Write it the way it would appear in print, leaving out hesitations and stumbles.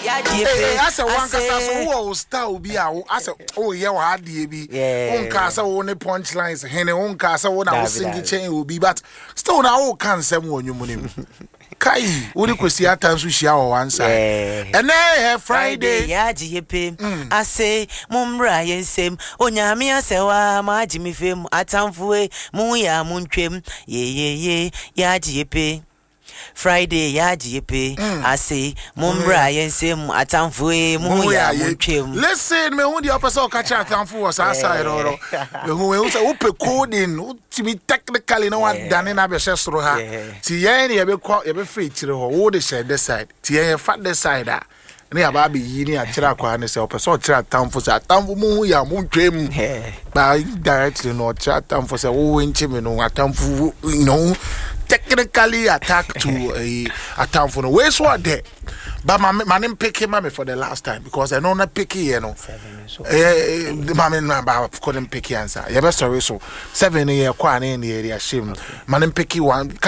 I said one case who style be out. I said, oh, yeah, hard DB. Own castle only punchlines, Henny own castle when I was singing chain will be, but still now can't say one you money. Kai, would you see at times we share one side? And then Friday, I say, Mumbra, yes, same. Onyamia sewa, my Jimmy film, atamfue, Muya, Munchem, ye, GP. Friday, GP. I say, Mumbra, yes, same, atamfue, Muya, Munchem. Listen, me, who the opposite catch at Tamfu was outside, or who was open coding to be technically no one done in our chest through her. Tiani, every feature, or they said this side, Tia, fat this side. Near Baby, Yini, a Chiraco, and so chat town for that town for Muya, Munchem. By directly no chat town for so winchim, a town for technically attack to a town for the waste what day. But my name pick him for the last time because I know not picky, you know. Mammy couldn't pick answer. You best so 7 year quan in the area, shame. My name picky one.